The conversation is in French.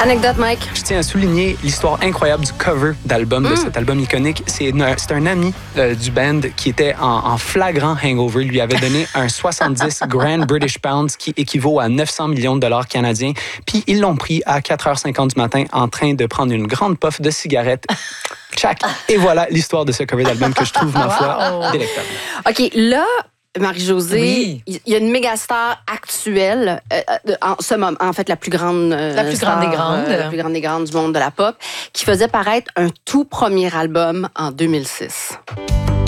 Anecdote, Mike. Je tiens à souligner l'histoire incroyable du cover d'album, de cet album iconique. C'est un ami du band qui était en flagrant hangover. Il lui avait donné un 70 Grand British Pounds qui équivaut à 900 millions de dollars canadiens. Puis ils l'ont pris à 4h50 du matin en train de prendre une grande puff de cigarette. Tchac! Et voilà l'histoire de ce cover d'album que je trouve, ma foi, délectable. OK, là, Marie-Josée, il y a une méga star actuelle, en ce moment, en fait, la plus grande star, des grandes. la plus grande des grandes du monde de la pop, qui faisait paraître un tout premier album en 2006.